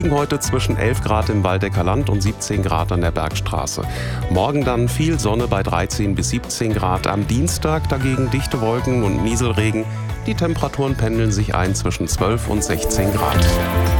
Heute zwischen 11 Grad im Waldecker Land und 17 Grad an der Bergstraße. Morgen dann viel Sonne bei 13 bis 17 Grad. Am Dienstag dagegen dichte Wolken und Nieselregen. Die Temperaturen pendeln sich ein zwischen 12 und 16 Grad.